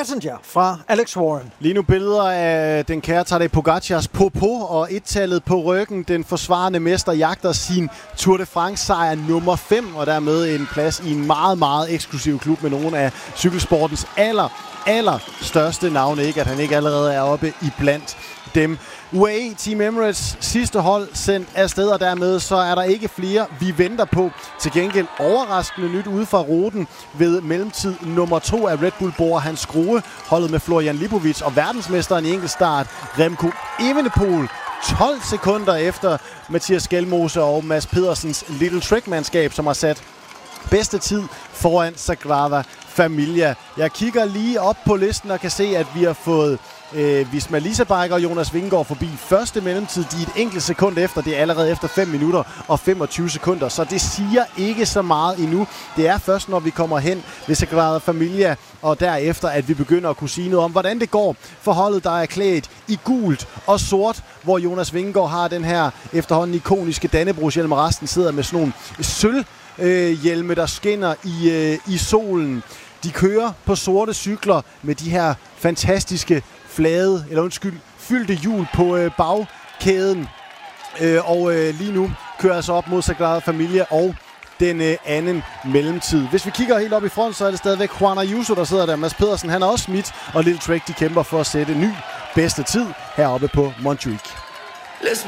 Passenger fra Alex Warren. Lige nu billeder af den kære Tadej Pogacars popo og et-tallet på ryggen. Den forsvarende mester jagter sin Tour de France-sejr nummer 5, og dermed en plads i en meget, meget eksklusiv klub med nogle af cykelsportens aller største navne. Ikke at han ikke allerede er oppe i blandt dem. UAE Team Emirates sidste hold sendt afsted, og dermed så er der ikke flere, vi venter på. Til gengæld overraskende nyt ude fra ruten ved mellemtid nummer 2 af Red Bull Bora Hans Skrue, holdet med Florian Lipovic og verdensmesteren i enkeltstart Remco Evenepoel 12 sekunder efter Mathias Skelmose og Mads Pedersens Little Trick-mandskab, som har sat bedste tid foran Sagrada Familia. Jeg kigger lige op på listen og kan se, at vi har fået Visma Lease-Bike og Jonas Vingegaard forbi første mellemtid. De er et enkelt sekund efter. Det er allerede efter 5 minutter og 25 sekunder. Så det siger ikke så meget endnu. Det er først, når vi kommer hen ved Sagrada Familia, og derefter, at vi begynder at kunne sige noget om, hvordan det går for holdet, der er klædt i gult og sort, hvor Jonas Vingegaard har den her efterhånden ikoniske Dannebrogs-hjelm, og resten sidder med sådan nogle sølvhjelme, der skinner i solen. De kører på sorte cykler med de her fantastiske fyldte hjul på bagkæden. Og lige nu kører altså op mod Sagrada Familia og den anden mellemtid. Hvis vi kigger helt op i front, så er det stadigvæk Juan Ayuso, der sidder der. Mads Pedersen, han er også smidt, og Little Trek, de kæmper for at sætte ny bedste tid heroppe på Montjuic.